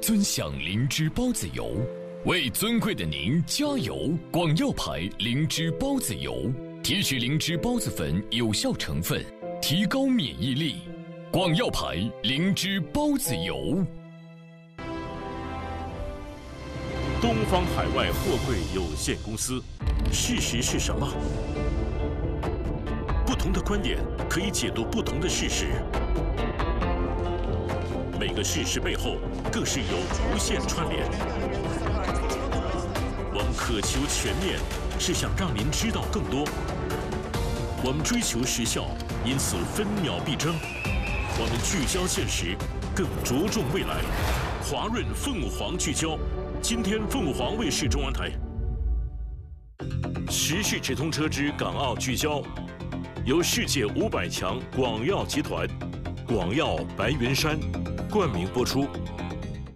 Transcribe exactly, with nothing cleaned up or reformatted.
尊享灵芝孢子油，为尊贵的您加油！广药牌灵芝孢子油提取灵芝孢子粉有效成分，提高免疫力。广药牌灵芝孢子油。 东方海外货柜有限公司，事实是什么？不同的观点可以解读不同的事实。每个事实背后更是有无限串联。我们渴求全面，是想让您知道更多。我们追求时效，因此分秒必争。我们聚焦现实，更着重未来。华润凤凰聚焦，今天凤凰卫视中文台。时事直通车之港澳聚焦，由世界五百强广药集团、广药白云山冠名播出。